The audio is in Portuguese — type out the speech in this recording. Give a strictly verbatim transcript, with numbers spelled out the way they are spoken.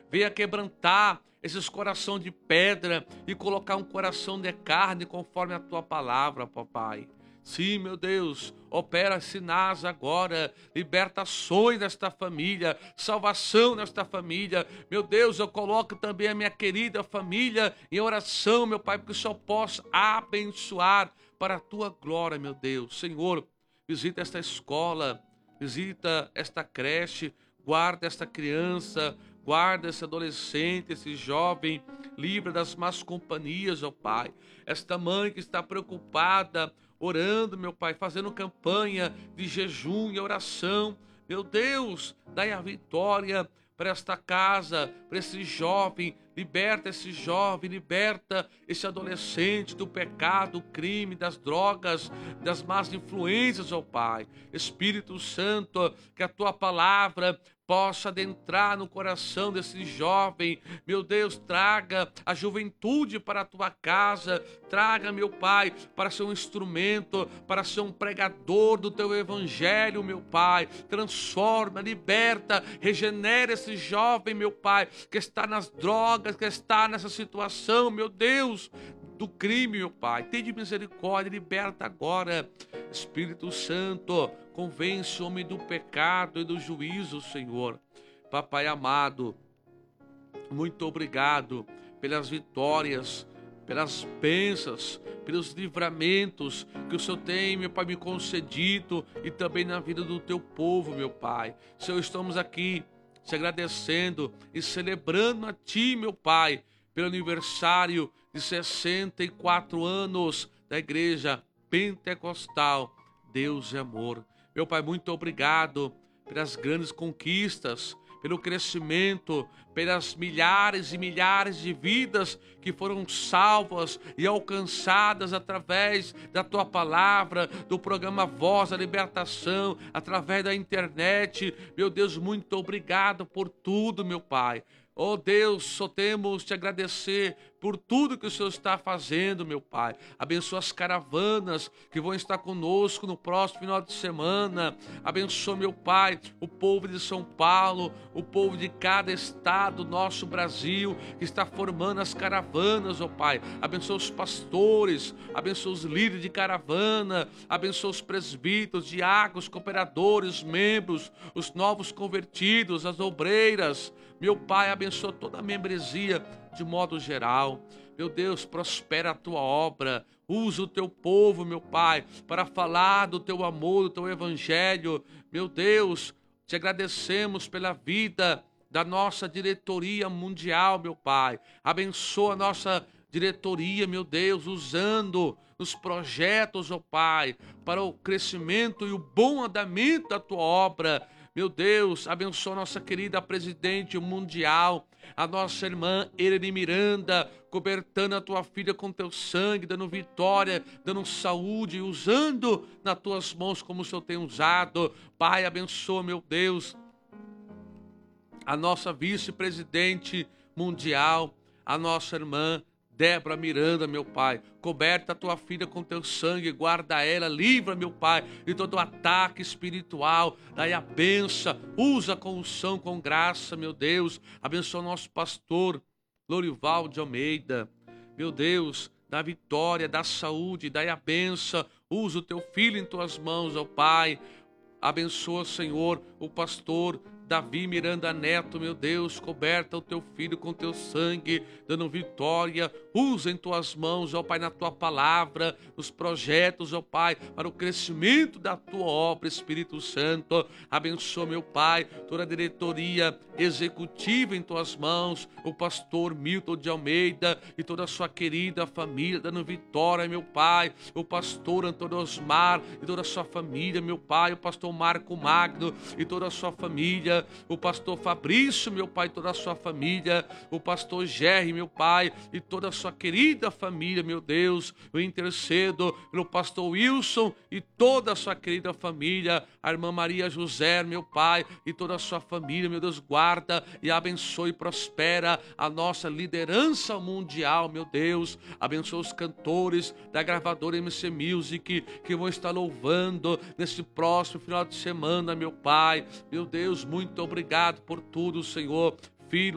venha quebrantar esses coração de pedra e colocar um coração de carne conforme a tua palavra, papai. Sim, meu Deus, opera sinais agora, libertações nesta família, salvação nesta família. Meu Deus, eu coloco também a minha querida família em oração, meu Pai, porque o Senhor possa abençoar para a tua glória, meu Deus. Senhor, visita esta escola, visita esta creche, guarda esta criança, guarda esse adolescente, esse jovem, livra das más companhias, ó Pai. Esta mãe que está preocupada, orando, meu Pai, fazendo campanha de jejum e oração. Meu Deus, dai a vitória para esta casa, para esse jovem. Liberta esse jovem, liberta esse adolescente do pecado, do crime, das drogas, das más influências, ó Pai. Espírito Santo, que a tua palavra possa adentrar no coração desse jovem. Meu Deus, traga a juventude para a tua casa, traga, meu Pai, para ser um instrumento, para ser um pregador do teu evangelho, meu Pai. Transforma, liberta, regenera esse jovem, meu Pai, que está nas drogas, que está nessa situação, meu Deus, do crime, meu Pai. Tenha misericórdia, liberta agora. Espírito Santo, convence o homem do pecado e do juízo, Senhor. Papai amado, muito obrigado pelas vitórias, pelas bênçãos, pelos livramentos que o Senhor tem, meu Pai, me concedido e também na vida do teu povo, meu Pai. Senhor, estamos aqui te agradecendo e celebrando a Ti, meu Pai, pelo aniversário de sessenta e quatro anos da Igreja Pentecostal Deus é Amor. Meu Pai, muito obrigado pelas grandes conquistas, pelo crescimento, pelas milhares e milhares de vidas que foram salvas e alcançadas através da Tua Palavra, do programa Voz da Libertação, através da internet. Meu Deus, muito obrigado por tudo, meu Pai. Oh Deus, só temos te agradecer por tudo que o Senhor está fazendo, meu Pai. Abençoa as caravanas que vão estar conosco no próximo final de semana. Abençoa, meu Pai, o povo de São Paulo, o povo de cada estado, nosso Brasil, que está formando as caravanas, oh Pai. Abençoa os pastores, abençoa os líderes de caravana, abençoa os presbíteros, diáconos, cooperadores, membros, os novos convertidos, as obreiras. Meu Pai, abençoa toda a membresia de modo geral. Meu Deus, prospera a Tua obra. Usa o Teu povo, meu Pai, para falar do Teu amor, do Teu evangelho. Meu Deus, te agradecemos pela vida da nossa diretoria mundial, meu Pai. Abençoa a nossa diretoria, meu Deus, usando os projetos, ó Pai, para o crescimento e o bom andamento da Tua obra. Meu Deus, abençoa a nossa querida presidente mundial, a nossa irmã Irene Miranda, cobertando a tua filha com teu sangue, dando vitória, dando saúde, usando nas tuas mãos como o Senhor tem usado. Pai, abençoa, meu Deus, a nossa vice-presidente mundial, a nossa irmã Débora Miranda, meu Pai. Coberta a tua filha com teu sangue, guarda ela, livra, meu Pai, de todo ataque espiritual. Daí a benção, usa com unção, com graça, meu Deus. Abençoa o nosso pastor Lorival de Almeida, meu Deus, dá vitória, dá saúde, dá a benção. Usa o teu filho em tuas mãos, ó Pai. Abençoa, Senhor, o pastor Davi Miranda Neto, meu Deus, coberta o teu filho com teu sangue, dando vitória. Usa em tuas mãos, ó Pai, na tua palavra, nos projetos, ó Pai, para o crescimento da tua obra, Espírito Santo. Abençoa, meu Pai, toda a diretoria executiva em tuas mãos, o pastor Milton de Almeida e toda a sua querida família, dando vitória, meu Pai, o pastor Antônio Osmar e toda a sua família, meu Pai, o pastor Marco Magno e toda a sua família, o pastor Fabrício, meu Pai, toda a sua família, o pastor Gerry, meu Pai, e toda a sua querida família, meu Deus. Eu intercedo pelo pastor Wilson e toda a sua querida família, a irmã Maria José, meu Pai, e toda a sua família, meu Deus, guarda e abençoe e prospera a nossa liderança mundial, meu Deus. Abençoa os cantores da gravadora M C Music que vão estar louvando nesse próximo final de semana, meu Pai. Meu Deus, muito obrigado por tudo, Senhor. Filho,